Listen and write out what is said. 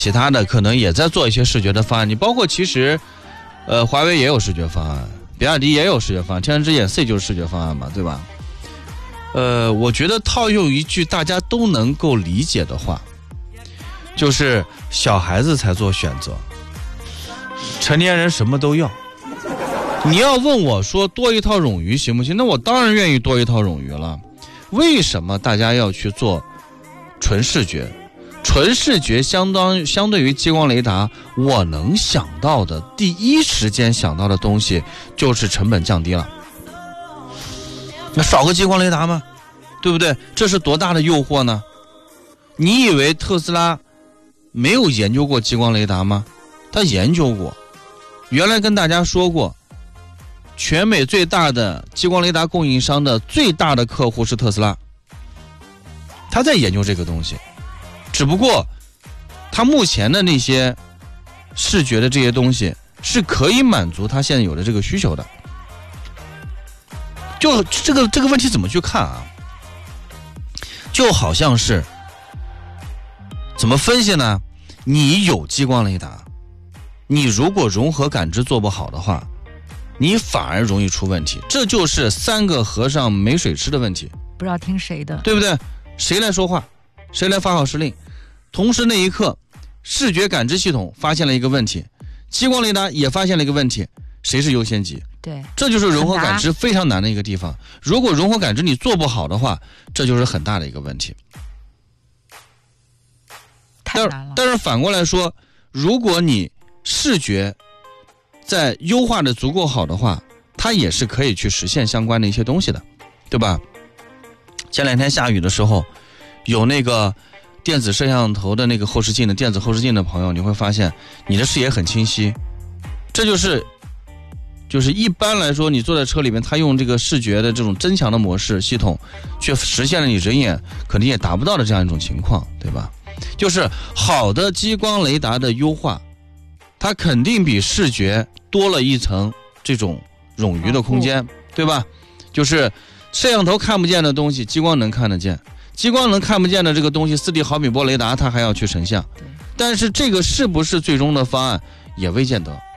其他的可能也在做一些视觉的方案。你包括其实，华为也有视觉方案，比亚迪也有视觉方案，天玑之眼 C 就是视觉方案嘛，对吧？我觉得套用一句大家都能够理解的话，就是小孩子才做选择，成年人什么都要。你要问我说多一套冗余行不行？那我当然愿意多一套冗余了。为什么大家要去做纯视觉？纯视觉相对于激光雷达，我能想到的第一时间想到的东西就是成本降低了。那少个激光雷达吗？对不对？这是多大的诱惑呢？你以为特斯拉没有研究过激光雷达吗？他研究过。原来跟大家说过，全美最大的激光雷达供应商的最大的客户是特斯拉，他在研究这个东西。只不过他目前的那些视觉的这些东西是可以满足他现在有的这个需求的。就这个问题怎么去看啊？就好像是怎么分析呢？你有激光雷达，你如果融合感知做不好的话，你反而容易出问题。这就是三个和尚没水吃的问题， 不知道听谁的， 对不对？谁来说话，谁来发号施令。同时那一刻，视觉感知系统发现了一个问题，激光雷达也发现了一个问题，谁是优先级？ 对， 这就是融合感知非常难的一个地方。如果融合感知你做不好的话，这就是很大的一个问题。 太难了。 但是反过来说，如果你视觉在优化的足够好的话，它也是可以去实现相关的一些东西的，对吧？前两天下雨的时候，有那个电子摄像头的那个后视镜的电子后视镜的朋友，你会发现你的视野很清晰。这就是一般来说，你坐在车里面，它用这个视觉的这种增强的模式系统，却实现了你人眼可能也达不到的这样一种情况，对吧？就是好的激光雷达的优化，它肯定比视觉多了一层这种冗余的空间，对吧？就是摄像头看不见的东西，激光能看得见；激光能看不见的这个东西，4D 毫米波雷达它还要去成像。但是这个是不是最终的方案，也未见得。